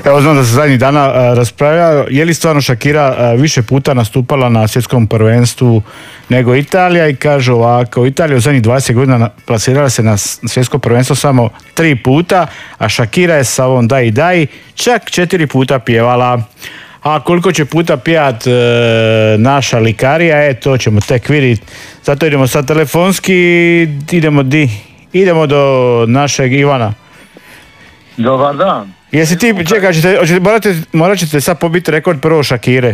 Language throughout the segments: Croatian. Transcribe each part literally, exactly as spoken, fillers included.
Evo, znam da se zadnjih dana a, raspravlja, je li stvarno Shakira a, više puta nastupala na svjetskom prvenstvu nego Italija, i kaže ovako: Italija u zadnjih dvadeset godina plasirala se na svjetsko prvenstvo samo tri puta, a Shakira je sa ovom Dai Dai čak četiri puta pjevala. A koliko će puta pijat e, naša Likarija, e, to ćemo tek vidjeti. Zato idemo sad telefonski, idemo di? Idemo do našeg Ivana. Dobar dan. Jesi ti, čekaj, ćete, ćete, morate, morat ćete sad pobiti rekord prvo Shakire.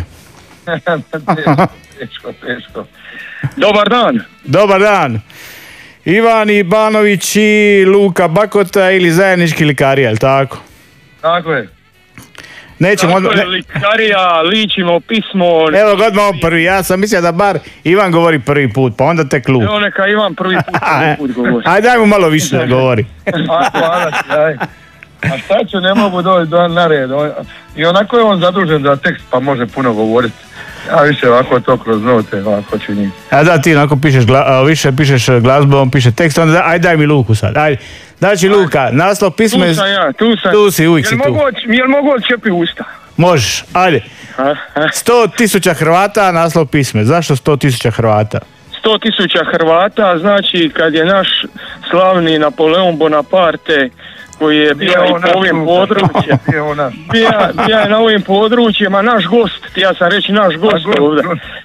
teško, teško. Dobar dan. Dobar dan. Ivan Ibanović i Luka Bakota ili zajednički Likarija, jel tako? Tako je. Nećemo Tako odmah... je, Likarija, ličimo pismo... Evo god malo prvi, ja sam mislio da bar Ivan govori prvi put, pa onda tek Luka. Evo neka Ivan prvi put, prvi put govori. Ajde, daj mu malo više da govori. A, hvala ti, aj. A šta ću, ne mogu doći do, na red. I onako je on zadužen za tekst, pa može puno govoriti. Ja više ovako to kroz note, ovako činim. A da, ti onako pišeš, gla, više pišeš glazbu, on piše tekst, onda ajde daj mi Luku sad, ajde. Znači Luka, naslov pisma... Tu sam ja, tu sam. Tu si, uvijek si tu. Jel mogu odčepi usta? Možeš, ajde. Sto tisuća Hrvata, naslov pisme. Zašto sto tisuća Hrvata? Sto tisuća Hrvata, znači kad je naš slavni Napoleon Bonaparte, koji je bio i po ovim područjima, bio je na ovim područjima naš gost, ja sam reći naš gost ovdje.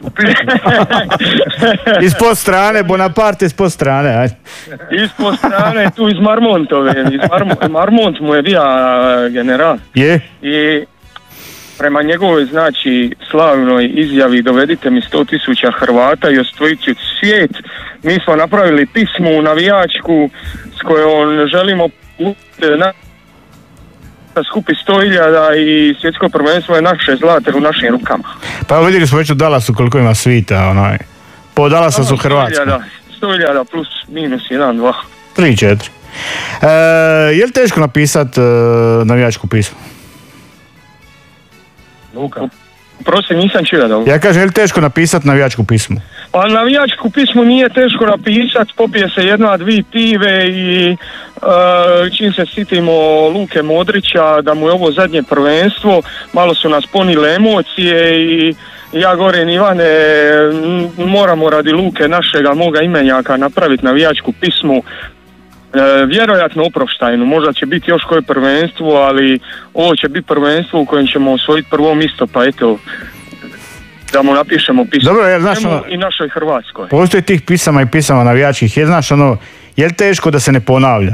Ispod strane, Bonaparte ispod strane, ajde. Ispod strane, tu iz Marmontove, iz Mar- Marmont mu je bio general. Je? I prema njegovoj, znači, slavnoj izjavi dovedite mi sto tisuća Hrvata i osvojit ću svijet, mi smo napravili pismu navijačku s kojom želimo na skupi sto hiljada i svjetsko prvenstvo je naše zlate u našim rukama. Pa vidjeli smo već u Dallasu koliko ima svita, onaj. Po Dallasa su Hrvatska. sto hiljada plus minus jedan, dva. tri, četiri. E, je li teško napisat e, navijačku pismu? Luka. Prosim, nisam čuo da ovo. Ja kažem, je li teško napisat navijačku pismu? Pa navijačku pismu nije teško napisat, popije se jedna, dvi pive i uh, čim se sitimo Luke Modrića, da mu je ovo zadnje prvenstvo, malo su nas ponile emocije i ja govorim, Ivane, moramo radi Luke našega moga imenjaka napraviti navijačku pismu. E, vjerojatno oproštajnu, možda će biti još koje prvenstvo, ali ovo će biti prvenstvo u kojem ćemo osvojiti prvo mjesto, pa eto, da mu napišemo pismo. Dobro, jer znaš ono, i našoj Hrvatskoj. Postoji tih pisama i pisama navijačkih, je znaš ono, je li teško da se ne ponavlja?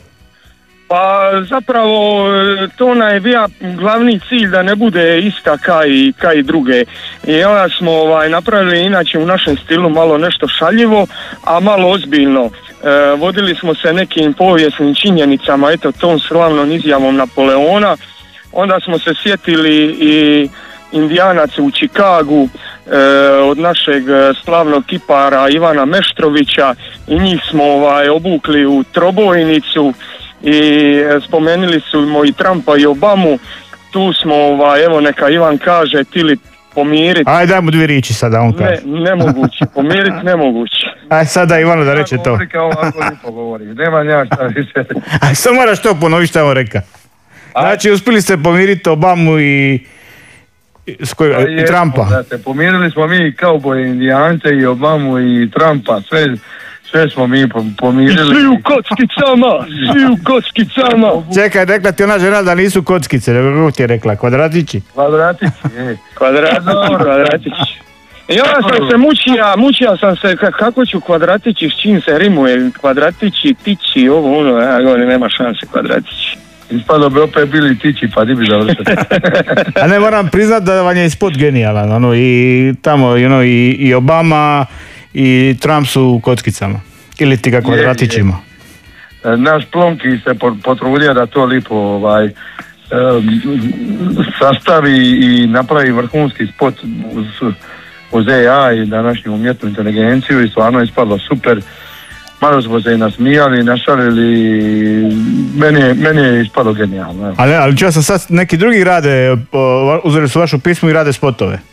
Pa zapravo to onaj je bio glavni cilj da ne bude ista kao i, ka i druge. I onda smo ovaj, napravili inače u našem stilu malo nešto šaljivo, a malo ozbiljno. E, vodili smo se nekim povijesnim činjenicama, eto tom slavnom izjavom Napoleona. Onda smo se sjetili i Indijanaca u Čikagu e, od našeg slavnog kipara Ivana Meštrovića i njih smo ovaj, obukli u trobojnicu i spomenuli su i Trumpa i Obamu. Tu smo, ovaj, evo neka Ivan kaže, tili pomiriti. Ajde, daj mu dvije riječi sada, on kaže. Ne, nemoguće, pomiriti nemoguće. Ajde sada Ivanu da reče to. Nema nja šta više. Ajde, samo moraš to ponoviti šta on reka. Znači, uspjeli ste pomiriti Obamu i, i, koj, i Trumpa. Znate, pomirili smo mi kauboje, Indijance i Obamu i Trumpa, sve... Sve smo mi pomirili. I svi u kockicama, svi u kockicama. Čekaj, rekla ti ona žena da nisu kockice, nego kako ti je rekla, kvadratići? Kvadratići, je. Kvadrat, kvadratići. I onda sam se mučija, mučija sam se kako ću kvadratići, s čim se rimuje, kvadratići, tići, ovo ono, ja govorim, nema šanse kvadratići. Ispado bi opet bili tići, pa di bi završati. A ne, moram priznat da vam je spot genijalan, ono, i tamo, you know, i, i Obama, i Trump su u kockicama, ili ti ga kvadratićima. Je, je. Naš Plonki se potrudio da to lipo ovaj, um, sastavi i napravi vrhunski spot uz, uz A I i današnju umjetnu inteligenciju i stvarno je ispalo super. Malo smo se i nasmijali, našalili, meni je, meni je ispalo genijalno. Ali, ali čuo sam sad neki drugi rade, uzeli su vašu pismu i rade spotove.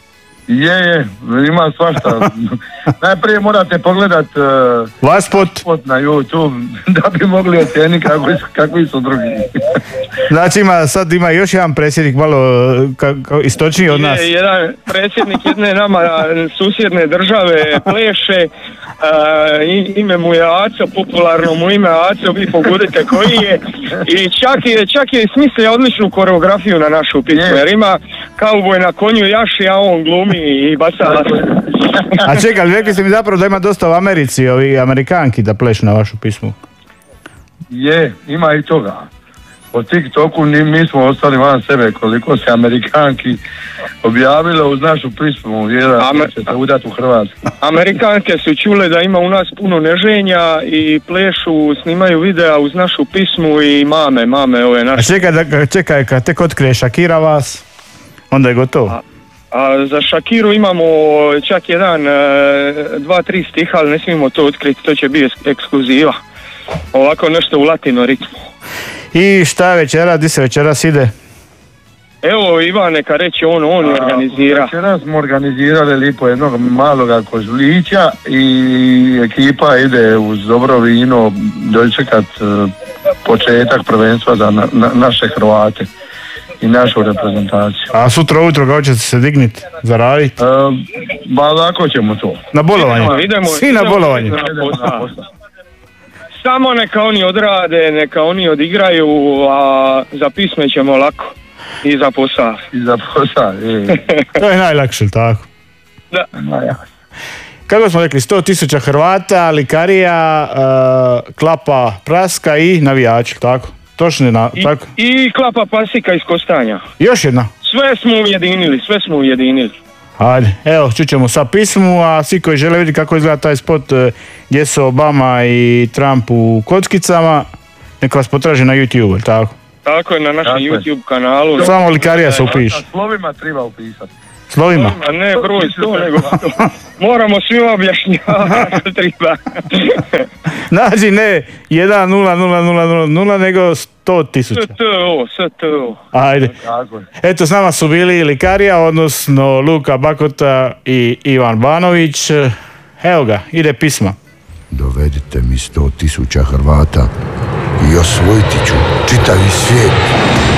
Je, je, ima svašta. Najprije morate pogledat uh, Vaš spot? spot na YouTube da bi mogli ocijeniti kakvi, kakvi su drugi. Znači ima, sad ima još jedan predsjednik malo ka, ka, istočniji od nas. Je, jedan predsjednik jedne nama susjedne države pleše, uh, ime mu je Aco, popularno mu ime Aco, vi pogodite koji je. I čak je, čak je smislio odličnu koreografiju na našu pismu, jer ima kauboj na konju jaši, a on glumi i baca. A čekaj, ali rekli ste mi zapravo da ima dosta u Americi, ovi Amerikanki da plešu na vašu pismu. Je, ima i toga. Po TikToku ni, mi smo ostali van sebe koliko se Amerikanki objavilo uz našu pismu, jedan Amer... će se udati u Hrvatsku. Amerikanke su čule da ima u nas puno neženja i plešu, snimaju videa uz našu pismu i mame, mame ove naše. A čekaj, da, čekaj kad tek otkrije Shakira vas, onda je gotovo. A, a za Shakiru imamo čak jedan, dva, tri stiha, ali ne smijemo to otkriti, to će biti ekskluziva. Ovako nešto u latino ritmu. I šta je večera, di se večeras ide? Evo Ivan neka reći on, on je organizira. Večeras smo organizirali lipo jednog maloga kozlića i ekipa ide uz dobro vino dočekat uh, početak prvenstva za na, na, naše Hrvate i našu reprezentaciju. A sutra ujutro kako ćete se digniti, zaraditi? Uh, ba lako ćemo to. Na bolovanje? Idemo, idemo, Svi na bolovanje? Samo neka oni odrade, neka oni odigraju, a za pisme ćemo lako. I za posao. I za posao, je. To je najlakše, tako? Da. Kako smo rekli, sto tisuća Hrvata, likarija, uh, klapa praska i navijači, tako? Točno na, I, tako? I klapa pasika iz Kostanja. Još jedna? Sve smo ujedinili, sve smo ujedinili. Ajde, evo, čućemo sa pismu, a svi koji žele vidjeti kako izgleda taj spot uh, gdje su Obama i Trump u kockicama, neka vas potraži na YouTube, tako? Tako je, na našem tako YouTube je. kanalu. Samo likarija se upiše. Slovima treba upisati. Slovima? Slovima, ne broj sto, nego sto. Moramo svima objašnjavati što treba. Znači ne jedan nula nula nula nula nula nego sto tisuća. S T O, S T O. Ajde. Eto, s nama su bili likarija, odnosno Luka Bakota i Ivan Banović. Evo ga, ide pisma. Dovedite mi sto tisuća Hrvata i osvojiti ću čitavi svijet.